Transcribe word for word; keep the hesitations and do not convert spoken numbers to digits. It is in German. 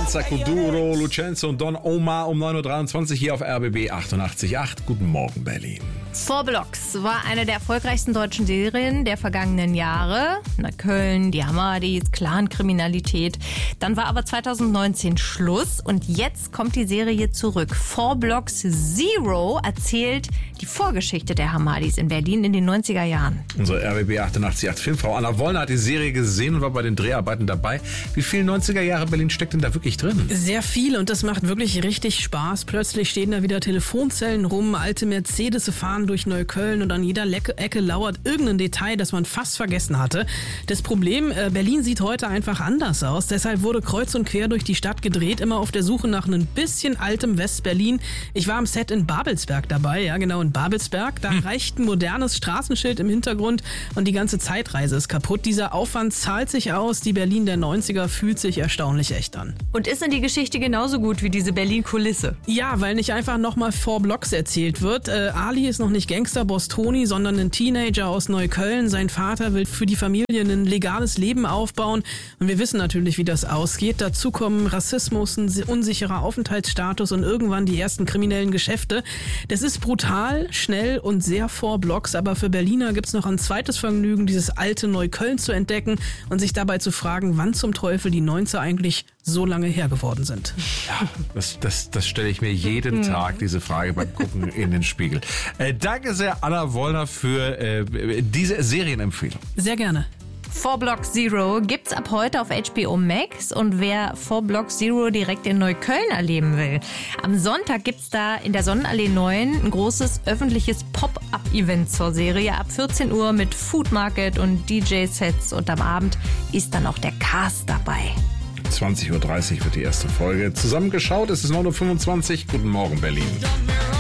Danza Kuduro, Lucenzo und Don Omar um neun Uhr dreiundzwanzig hier auf R B B achtundachtzig Komma acht. Guten Morgen, Berlin. Four Blocks war eine der erfolgreichsten deutschen Serien der vergangenen Jahre. Neukölln, die Hamadis, Clankriminalität. Dann war aber zweitausendneunzehn Schluss und jetzt kommt die Serie zurück. Four Blocks Zero erzählt die Vorgeschichte der Hamadis in Berlin in den neunziger Jahren. Unsere R B B achtundachtzig Komma acht Filmfrau Anna Wollner hat die Serie gesehen und war bei den Dreharbeiten dabei. Wie viel neunziger Jahre Berlin steckt denn da wirklich drin? Sehr viel und das macht wirklich richtig Spaß. Plötzlich stehen da wieder Telefonzellen rum, alte Mercedes fahren durch Neukölln und an jeder Lecke, Ecke lauert irgendein Detail, das man fast vergessen hatte. Das Problem, äh, Berlin sieht heute einfach anders aus. Deshalb wurde kreuz und quer durch die Stadt gedreht, immer auf der Suche nach einem bisschen altem West-Berlin. Ich war am Set in Babelsberg dabei, ja genau in Babelsberg. Da hm. reicht ein modernes Straßenschild im Hintergrund und die ganze Zeitreise ist kaputt. Dieser Aufwand zahlt sich aus. Die Berlin der neunziger fühlt sich erstaunlich echt an. Und ist denn die Geschichte genauso gut wie diese Berlin-Kulisse? Ja, weil nicht einfach nochmal Four Blocks erzählt wird. Äh, Ali ist noch nicht Gangsterboss Toni, sondern ein Teenager aus Neukölln. Sein Vater will für die Familie ein legales Leben aufbauen. Und wir wissen natürlich, wie das ausgeht. Dazu kommen Rassismus, ein unsicherer Aufenthaltsstatus und irgendwann die ersten kriminellen Geschäfte. Das ist brutal, schnell und sehr Four Blocks. Aber für Berliner gibt's noch ein zweites Vergnügen, dieses alte Neukölln zu entdecken und sich dabei zu fragen, wann zum Teufel die Neunziger eigentlich so lange her geworden sind. Ja, das, das, das stelle ich mir jeden Tag, diese Frage beim Gucken in den Spiegel. Äh, danke sehr, Anna Wollner, für äh, diese Serienempfehlung. Sehr gerne. Four Blocks Zero gibt's ab heute auf H B O Max und wer Four Blocks Zero direkt in Neukölln erleben will, am Sonntag gibt's da in der Sonnenallee neun ein großes öffentliches Pop-Up-Event zur Serie ab vierzehn Uhr mit Food Market und D J-Sets und am Abend ist dann auch der Cast dabei. zwanzig Uhr dreißig wird die erste Folge zusammengeschaut. Es ist neun Uhr fünfundzwanzig. Guten Morgen, Berlin.